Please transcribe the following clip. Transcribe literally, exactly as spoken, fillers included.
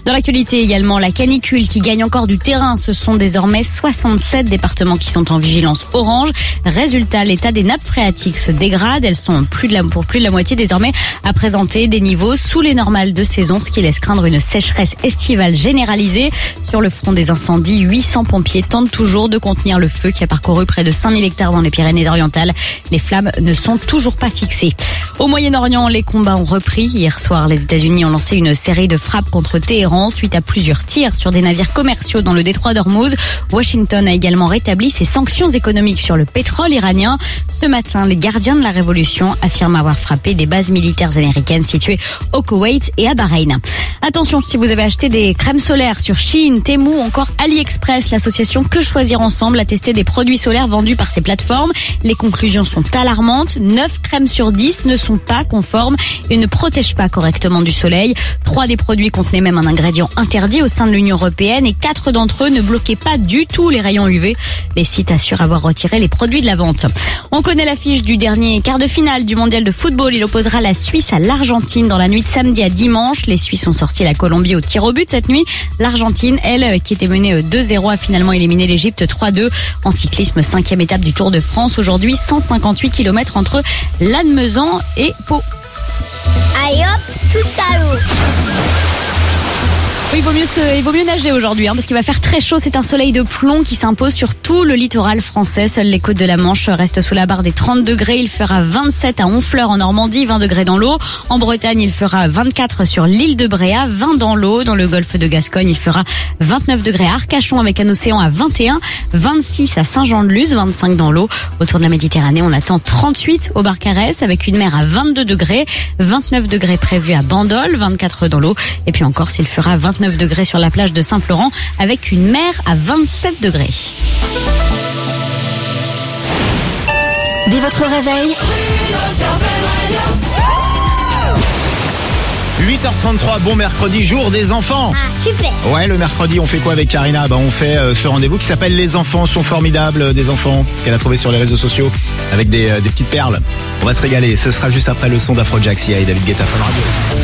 Dans l'actualité également, la canicule qui gagne encore du terrain. Ce sont désormais soixante-sept départements qui sont en vigilance orange. Résultat, l'état des nappes phréatiques se dégrade. Elles sont plus de la, pour plus de la moitié désormais à présenter des niveaux sous les normales de saison, ce qui laisse craindre une sécheresse estivale généralisée. Sur le front des incendies, huit cents pompiers tentent toujours de contenir le feu qui a parcouru près de cinq mille hectares dans les Pyrénées-Orientales. Les flammes ne sont toujours pas fixées. Au Moyen-Orient, les combats ont repris. Hier soir, les États-Unis ont lancé une série de frappes contre Téhéran suite à plusieurs tirs sur des navires commerciaux dans le détroit d'Ormuz. Washington a également rétabli ses sanctions économiques sur le pétrole iranien. Ce matin, les gardiens de la révolution affirment avoir frappé des bases militaires américaines situées au Koweït et à Bahreïn. Attention, si vous avez acheté des crèmes solaires sur Shein, Temu ou encore AliExpress, l'association Que Choisir Ensemble a testé des produits solaires vendus par ces plateformes. Les conclusions sont alarmantes. neuf crèmes sur dix ne sont pas conformes et ne protègent pas correctement du soleil. Trois des produits contenaient même un ingrédient interdit au sein de l'Union européenne et quatre d'entre eux ne bloquaient pas du tout les rayons U V. Les sites assurent avoir retiré les produits de la vente. On connaît l'affiche du dernier quart de finale du mondial de football. Il opposera la Suisse à l'Argentine dans la nuit de samedi à dimanche. Les Suisses ont sorti la Colombie au tir au but cette nuit. L'Argentine, elle, qui était menée deux zéro, a finalement éliminé l'Égypte trois deux. En cyclisme, cinquième étape du Tour de France. Aujourd'hui, cent cinquante-huit kilomètres entre Lannemezan et Pau. Allez hop, tout salaud. Il vaut mieux, se, il vaut mieux nager aujourd'hui hein, parce qu'il va faire très chaud. C'est un soleil de plomb qui s'impose sur tout le littoral français. Seules les côtes de la Manche restent sous la barre des trente degrés. Il fera vingt-sept à Honfleur en Normandie, vingt degrés dans l'eau. En Bretagne, il fera vingt-quatre sur l'île de Bréa, vingt dans l'eau. Dans le golfe de Gascogne, il fera vingt-neuf degrés à Arcachon avec un océan à vingt et un, vingt-six à Saint-Jean-de-Luz, vingt-cinq dans l'eau. Autour de la Méditerranée, on attend trente-huit au Barcarès avec une mer à vingt-deux degrés, vingt-neuf degrés prévus à Bandol, vingt-quatre dans l'eau. Et puis encore, s'il fera vingt-neuf degrés sur la plage de Saint-Florent avec une mer à vingt-sept degrés. Dès votre réveil, huit heures trente-trois, bon mercredi, jour des enfants. Ah, super. Ouais, le mercredi, on fait quoi avec Karina? Bah, on fait euh, ce rendez-vous qui s'appelle Les enfants sont formidables, euh, des enfants qu'elle a trouvé sur les réseaux sociaux avec des, euh, des petites perles. On va se régaler. Ce sera juste après le son d'Afrojack, C I A et David Guetta. Fun Radio.